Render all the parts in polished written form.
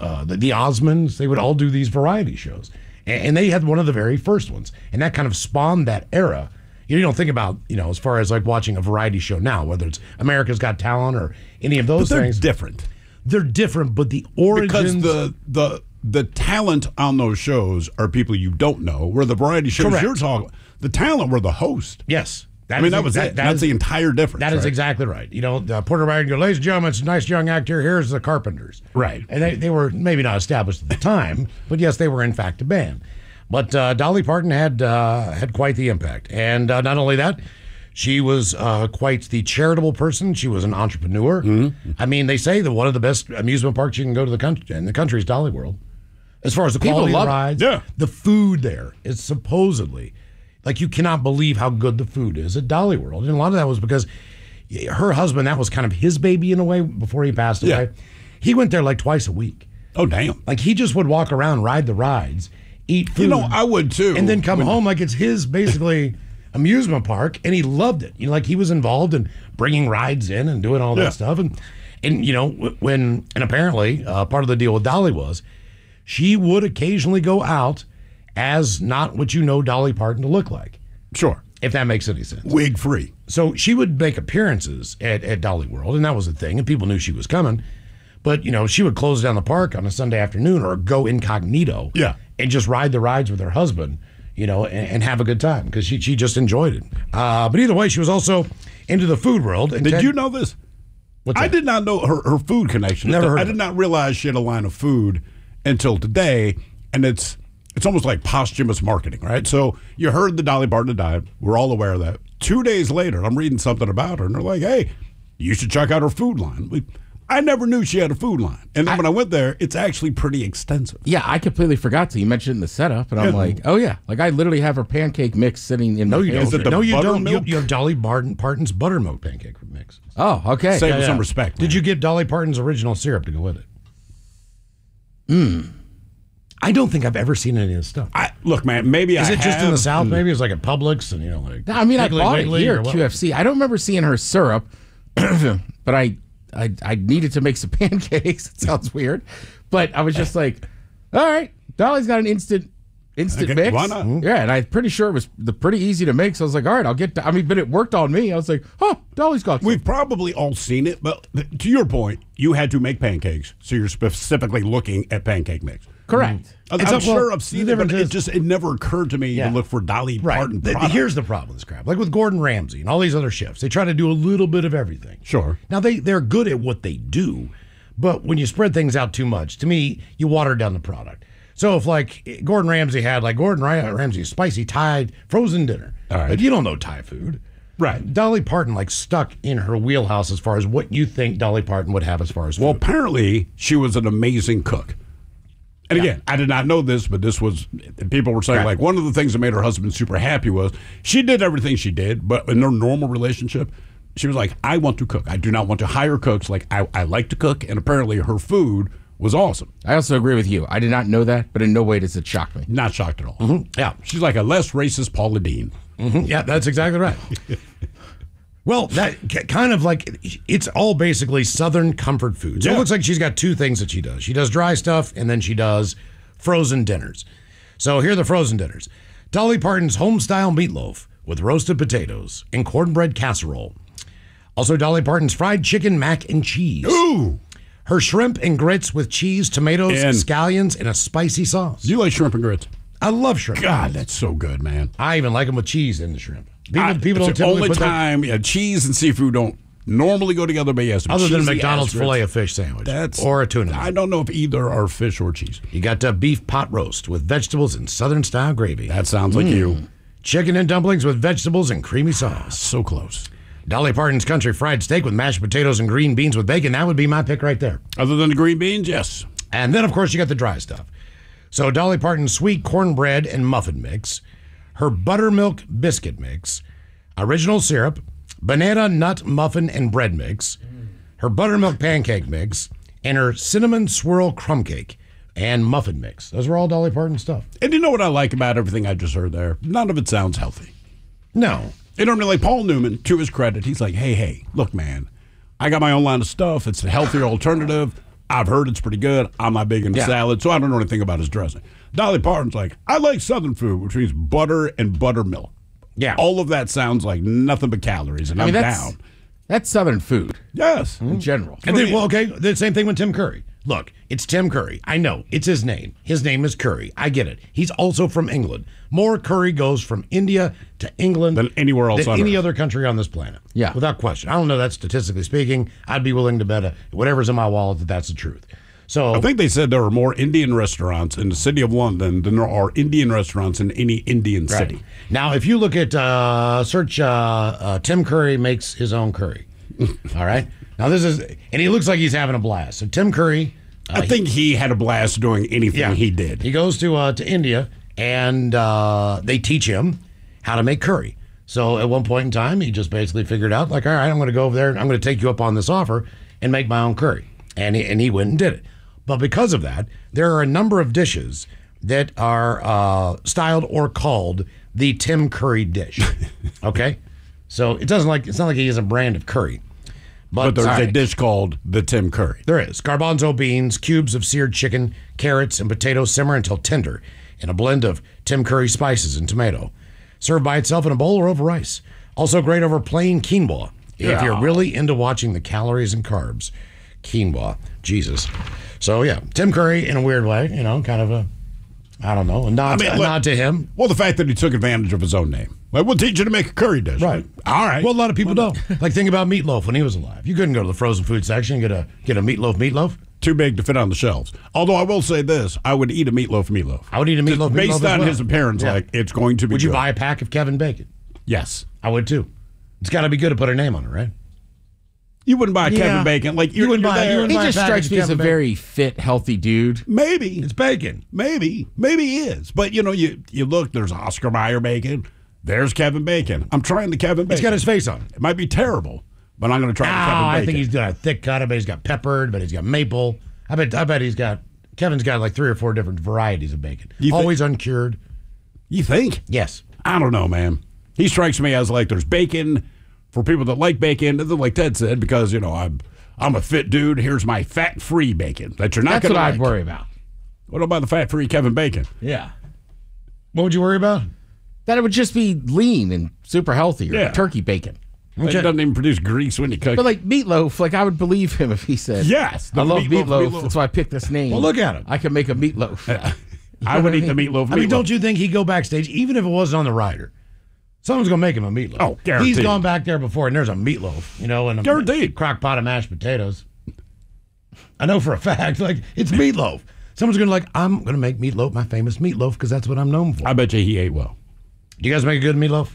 the Osmonds. They would all do these variety shows. And they had one of the very first ones. And that kind of spawned that era. You don't think about, as far as like watching a variety show now, whether it's America's Got Talent or any of those things. Different. They're different, but the origins. Because the talent on those shows are people you don't know, where the variety shows Correct. you're talking, the talent were the host. Yes. That was it. That's the entire difference. That is exactly right. Porter Wagoner goes, ladies and gentlemen, it's a nice young actor. Here's the Carpenters. Right. And they were maybe not established at the time, but yes, they were in fact a band. But Dolly Parton had quite the impact. And not only that, she was quite the charitable person. She was an entrepreneur. Mm-hmm. I mean, they say that one of the best amusement parks you can go to in the country is Dolly World. As far as the quality of the rides, the food there is supposedly, like, you cannot believe how good the food is at Dolly World. And a lot of that was because her husband, that was kind of his baby in a way before he passed away. He went there like twice a week. Oh, damn. Like, he just would walk around, ride the rides, eat food. I would too. And then come home like it's his, basically, amusement park. And he loved it. Like, he was involved in bringing rides in and doing all that stuff. And apparently, part of the deal with Dolly was she would occasionally go out as not what you know Dolly Parton to look like. Sure. If that makes any sense. Wig free. So she would make appearances at Dolly World, and that was a thing, and people knew she was coming. But, she would close down the park on a Sunday afternoon or go incognito and just ride the rides with her husband, and have a good time because she just enjoyed it. But either way, she was also into the food world. And Did you know this? I did not know her food connection. Never heard I of did it. not realize she had a line of food until today, and it's almost like posthumous marketing, right? So you heard the Dolly Parton died. We're all aware of that. 2 days later, I'm reading something about her, and they're like, hey, you should check out her food line. I never knew she had a food line. And then when I went there, it's actually pretty extensive. Yeah, I completely forgot to. You mentioned it in the setup, and I'm like, oh, yeah. Like, I literally have her pancake mix sitting in my don't. Is it the No, you don't. buttermilk? You have Dolly Parton's buttermilk pancake mix. Oh, okay. Say with some respect. Did you get Dolly Parton's original syrup to go with it? I don't think I've ever seen any of this stuff. Look, man, maybe Is I it just in the have. South? Maybe it's like at Publix and, I mean, I Piggly bought it Wiggly here or at what? QFC. I don't remember seeing her syrup, but I needed to make some pancakes. It sounds weird. But I was just like, all right, Dolly's got an instant mix. Why not? Yeah, and I'm pretty sure it was pretty easy to make. So I was like, all right, I'll get but it worked on me. I was like, oh, Dolly's got some. We've probably all seen it, but to your point, you had to make pancakes, so you're specifically looking at pancake mix. Correct. I'm sure I've seen it, but it never occurred to me to look for Dolly Parton products. Here's the problem with this crap. Like with Gordon Ramsay and all these other chefs, they try to do a little bit of everything. Sure. Now, they're good at what they do, but when you spread things out too much, to me, you water down the product. So if, like, Gordon Ramsay had, like, Gordon Ramsay's spicy Thai frozen dinner. All right. But you don't know Thai food. Right. Dolly Parton, like, stuck in her wheelhouse as far as what you think Dolly Parton would have as far as food. Well, apparently, she was an amazing cook. And again, I did not know this, but people were saying, like, one of the things that made her husband super happy was she did everything she did, but in their normal relationship, she was like, I want to cook. I do not want to hire cooks. Like, I like to cook, and apparently her food was awesome. I also agree with you. I did not know that, but in no way does it shock me. Not shocked at all. Mm-hmm. Yeah. She's like a less racist Paula Deen. Mm-hmm. Yeah, that's exactly right. Well, that kind of like, it's all basically Southern comfort food. So it looks like she's got two things that she does. She does dry stuff, and then she does frozen dinners. So here are the frozen dinners. Dolly Parton's home-style meatloaf with roasted potatoes and cornbread casserole. Also, Dolly Parton's fried chicken mac and cheese. Ooh! Her shrimp and grits with cheese, tomatoes, And scallions, and a spicy sauce. Do you like shrimp and grits? I love shrimp. God, that's so good, man. I even like them with cheese in the shrimp. People It's don't the typically only put that, time cheese and seafood don't normally go together, but yes. other than a cheesy McDonald's ass grits. filet of fish sandwich or a tuna. I don't know if either are fish or cheese. You got beef pot roast with vegetables and Southern-style gravy. That sounds like you. Chicken and dumplings with vegetables and creamy sauce. So close. Dolly Parton's country fried steak with mashed potatoes and green beans with bacon. That would be my pick right there. Other than the green beans, yes. And then, of course, you got the dry stuff. So Dolly Parton's sweet cornbread and muffin mix, her buttermilk biscuit mix, original syrup, banana nut muffin and bread mix, her buttermilk pancake mix, and her cinnamon swirl crumb cake and muffin mix. Those are all Dolly Parton stuff. And you know what I like about everything I just heard there? None of it sounds healthy. No. They don't really. Paul Newman, to his credit, he's like, hey, look, man, I got my own line of stuff. It's a healthier alternative. I've heard it's pretty good. I'm not big into Yeah. salad, so I don't know anything about his dressing. Dolly Parton's like, I like Southern food, which means butter and buttermilk. Yeah. All of that sounds like nothing but calories, and I'm down. That's Southern food Yes. in general. And then, well, okay, the same thing with Tim Curry. Look, it's Tim Curry. I know, it's his name. His name is Curry. I get it. He's also from England. More curry goes from India to England Than anywhere else than on any Earth. other country on this planet. Yeah. Without question. I don't know that statistically speaking. I'd be willing to bet whatever's in my wallet that that's the truth. So I think they said there are more Indian restaurants in the city of London than there are Indian restaurants in any Indian city. Now, if you look at search Tim Curry makes his own curry. All right. Now this is, and he looks like he's having a blast. So Tim Curry, I think he had a blast doing anything he did. He goes to India and they teach him how to make curry. So at one point in time, he just basically figured out, like, all right, I'm going to go over there and I'm going to take you up on this offer and make my own curry. And he went and did it. But because of that, there are a number of dishes that are styled or called the Tim Curry dish. Okay, so it's not like he has a brand of curry, But there's a dish called the Tim Curry. there is garbanzo beans, cubes of seared chicken, carrots, and potatoes simmer until tender in a blend of Tim Curry spices and tomato. Served by itself in a bowl or over rice. Also great over plain quinoa. If you're really into watching the calories and carbs, quinoa, Jesus. So yeah, Tim Curry in a weird way, kind of a, I don't know, a nod to him. Well, the fact that he took advantage of his own name. Like, we'll teach you to make a curry dish. Right. All right. Well, a lot of people don't. Like, think about Meatloaf when he was alive. You couldn't go to the frozen food section and get a meatloaf. Too big to fit on the shelves. Although I will say this, I would eat a meatloaf. I would eat a meatloaf Based as on well. his appearance, Yeah. like, it's going to be Would you good. buy a pack of Kevin Bacon? Yes. I would too. It's got to be good to put a name on it, right? You wouldn't buy Kevin Bacon. Like, you wouldn't buy. He just package strikes of me as a Kevin Bacon. very fit, healthy dude. Maybe. It's bacon. Maybe he is. But, you look, there's Oscar Mayer Bacon. There's Kevin Bacon. I'm trying the Kevin Bacon. It's got his face on it. It might be terrible, but I'm going to try the Kevin Bacon. I think he's got a thick cut. I bet he's got peppered, but he's got maple. I bet Kevin's got like 3 or 4 different varieties of bacon. Always uncured. You think? Yes. I don't know, man. He strikes me as like there's bacon for people that like bacon, and then like Ted said, because, I'm a fit dude. Here's my fat-free bacon that you're not That's going what to I'd worry about. What about the fat-free Kevin Bacon? Yeah. What would you worry about? That it would just be lean and super healthy, or Yeah. turkey bacon. It doesn't even produce grease when you cook. But like meatloaf, like I would believe him if he said, Yes, I the love meatloaf. meatloaf. That's why I picked this name. Well, look at him. I can make a meatloaf. I would eat the meatloaf. I mean, don't you think he'd go backstage, even if it wasn't on the rider? Someone's going to make him a meatloaf. Oh, guaranteed. He's gone back there before, and there's a meatloaf, and a Guaranteed. crock pot of mashed potatoes. I know for a fact, like, it's meatloaf. Someone's going to I'm going to make meatloaf my famous meatloaf because that's what I'm known for. I bet you he ate well. Do you guys make a good meatloaf?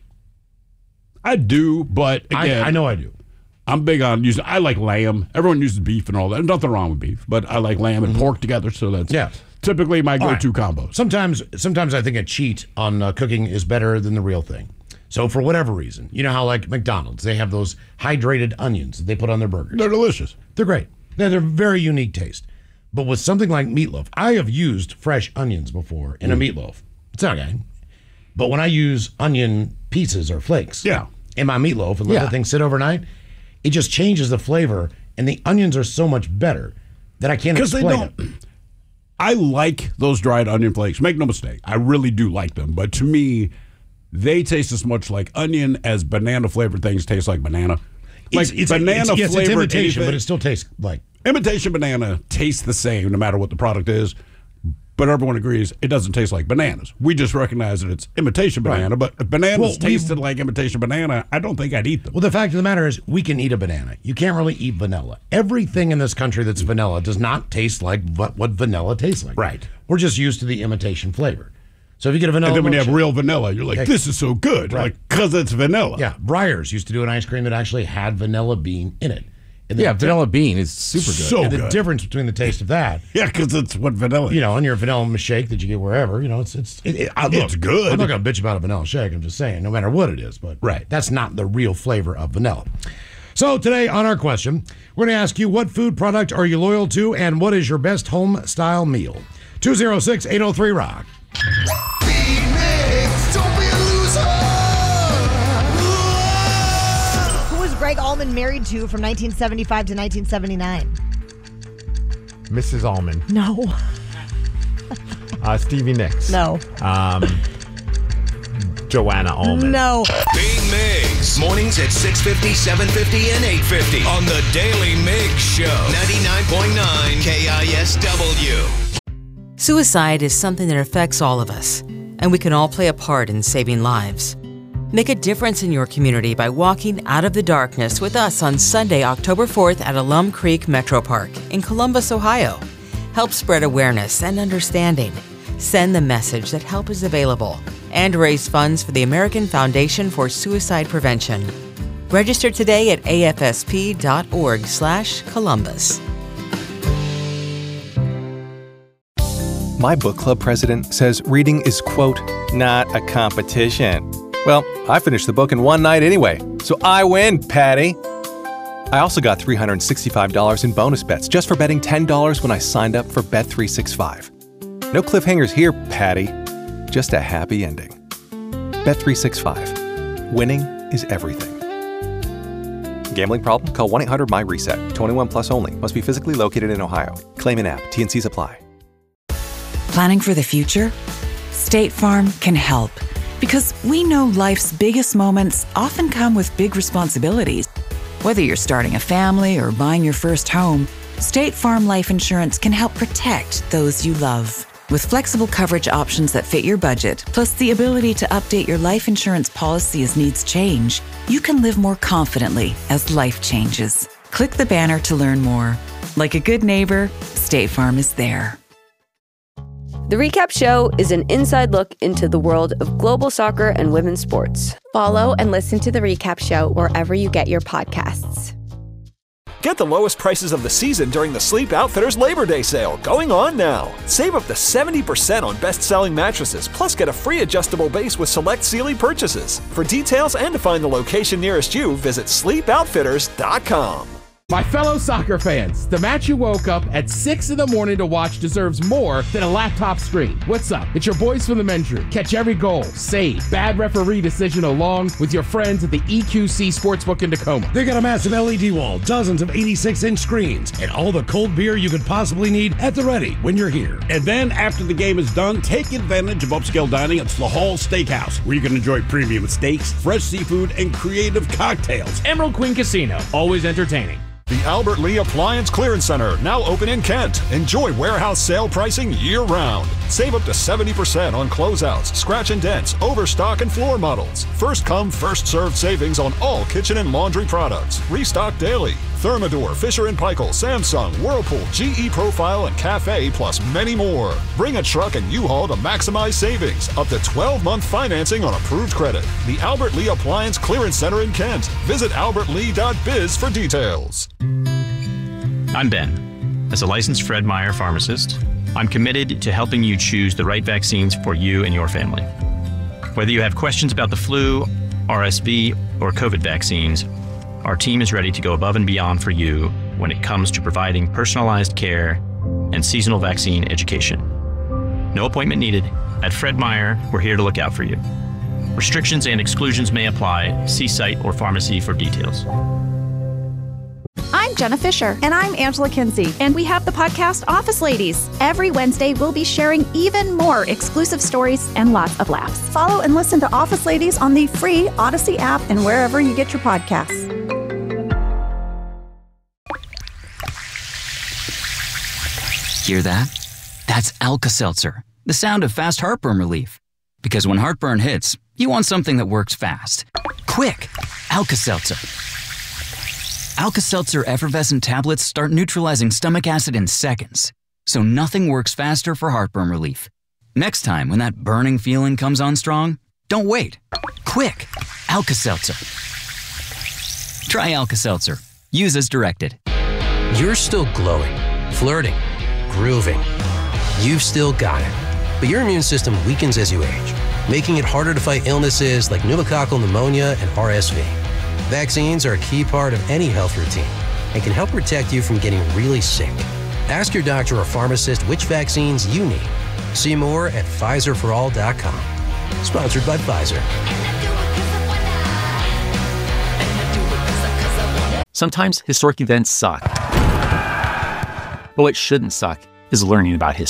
I do, but again, I know I do. I'm big on using. I like lamb. Everyone uses beef and all that. There's nothing wrong with beef, but I like lamb and pork together. So that's typically my go-to combos. Sometimes I think a cheat on cooking is better than the real thing. So for whatever reason, you know how like McDonald's, they have those hydrated onions that they put on their burgers. They're delicious. They're great. They're very unique taste. But with something like meatloaf, I have used fresh onions before in a meatloaf. It's okay. But when I use onion pieces or flakes in my meatloaf and let the thing sit overnight, it just changes the flavor, and the onions are so much better that I can't explain it. I like those dried onion flakes. Make no mistake. I really do like them. But to me, they taste as much like onion as banana-flavored things taste like banana. Like It's banana-flavored imitation, anything. but it still tastes like... Imitation banana tastes the same no matter what the product is, but everyone agrees it doesn't taste like bananas. We just recognize that it's imitation banana, but if bananas tasted like imitation banana, I don't think I'd eat them. Well, the fact of the matter is we can eat a banana. You can't really eat vanilla. Everything in this country that's vanilla does not taste like what vanilla tastes like. Right. We're just used to the imitation flavor. So if you get a vanilla And then when you have milkshake- real vanilla, you're like, this is so good. Right. Like, because it's vanilla. Yeah, Breyers used to do an ice cream that actually had vanilla bean in it. And Yeah, vanilla bean is super good. So and the good. difference between the taste of that, Yeah, because it's what vanilla is. and your vanilla shake that you get wherever, it's It's good. I'm not going to bitch about a vanilla shake. I'm just saying, no matter what it is, but that's not the real flavor of vanilla. So today on our question, we're going to ask you, what food product are you loyal to, and what is your best home style meal? 206-803-ROCK. Who was Greg Allman married to from 1975 to 1979? Mrs. Allman. No. Stevie Nicks. No. Joanna Allman. No. Big Migs. Mornings at 6:50, 7:50, and 8:50 on the Daily Migs Show. 99.9 KISW. Suicide is something that affects all of us, and we can all play a part in saving lives. Make a difference in your community by walking out of the darkness with us on Sunday, October 4th at Alum Creek Metro Park in Columbus, Ohio. Help spread awareness and understanding. Send the message that help is available and raise funds for the American Foundation for Suicide Prevention. Register today at afsp.org/Columbus. My book club president says reading is, quote, not a competition. Well, I finished the book in one night anyway, so I win, Patty. I also got $365 in bonus bets just for betting $10 when I signed up for Bet365. No cliffhangers here, Patty. Just a happy ending. Bet365. Winning is everything. Gambling problem? Call 1-800-MY-RESET. 21 plus only. Must be physically located in Ohio. Claim in app. T&Cs apply. Planning for the future? State Farm can help. Because we know life's biggest moments often come with big responsibilities. Whether you're starting a family or buying your first home, State Farm Life Insurance can help protect those you love. With flexible coverage options that fit your budget, plus the ability to update your life insurance policy as needs change, you can live more confidently as life changes. Click the banner to learn more. Like a good neighbor, State Farm is there. The Recap Show is an inside look into the world of global soccer and women's sports. Follow and listen to The Recap Show wherever you get your podcasts. Get the lowest prices of the season during the Sleep Outfitters Labor Day sale, going on now. Save up to 70% on best-selling mattresses, plus get a free adjustable base with select Sealy purchases. For details and to find the location nearest you, visit sleepoutfitters.com. My fellow soccer fans, the match you woke up at 6 in the morning to watch deserves more than a laptop screen. What's up? It's your boys from the men's room. Catch every goal, save, bad referee decision along with your friends at the EQC Sportsbook in Tacoma. They got a massive LED wall, dozens of 86-inch screens, and all the cold beer you could possibly need at the ready when you're here. And then, after the game is done, take advantage of upscale dining at the Hall Steakhouse, where you can enjoy premium steaks, fresh seafood, and creative cocktails. Emerald Queen Casino, always entertaining. The Albert Lee Appliance Clearance Center, now open in Kent. Enjoy warehouse sale pricing year-round. Save up to 70% on closeouts, scratch and dents, overstock, and floor models. First come, first served savings on all kitchen and laundry products. Restock daily. Thermador, Fisher & Paykel, Samsung, Whirlpool, GE Profile, and Cafe, plus many more. Bring a truck and U-Haul to maximize savings. Up to 12-month financing on approved credit. The Albert Lee Appliance Clearance Center in Kent. Visit albertlee.biz for details. I'm Ben. As a licensed Fred Meyer pharmacist, I'm committed to helping you choose the right vaccines for you and your family. Whether you have questions about the flu, RSV, or COVID vaccines, our team is ready to go above and beyond for you when it comes to providing personalized care and seasonal vaccine education. No appointment needed. At Fred Meyer, we're here to look out for you. Restrictions and exclusions may apply. See site or pharmacy for details. I'm Jenna Fisher. And I'm Angela Kinsey. And we have the podcast Office Ladies. Every Wednesday, we'll be sharing even more exclusive stories and lots of laughs. Follow and listen to Office Ladies on the free Odyssey app and wherever you get your podcasts. Hear that? That's Alka-Seltzer, the sound of fast heartburn relief. Because when heartburn hits, you want something that works fast. Quick! Alka-Seltzer. Alka-Seltzer effervescent tablets start neutralizing stomach acid in seconds, so nothing works faster for heartburn relief. Next time when that burning feeling comes on strong, don't wait. Quick! Alka-Seltzer. Try Alka-Seltzer. Use as directed. You're still glowing, flirting, grooving. You've still got it. But your immune system weakens as you age, making it harder to fight illnesses like pneumococcal pneumonia and RSV. Vaccines are a key part of any health routine and can help protect you from getting really sick. Ask your doctor or pharmacist which vaccines you need. See more at PfizerForAll.com. Sponsored by Pfizer. Sometimes historic events suck. But what shouldn't suck is learning about his